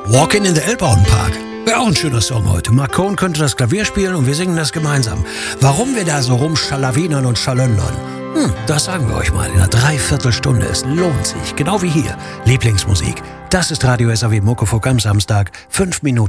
Walking in the Elbauenpark. Wäre auch ein schöner Song heute. Marcone könnte das Klavier spielen und wir singen das gemeinsam. Warum wir da so rumschalawinern und schalöndern? Das sagen wir euch mal in einer Dreiviertelstunde. Es lohnt sich. Genau wie hier. Lieblingsmusik. Das ist Radio SAW Muckefuck am Samstag. 5 Minuten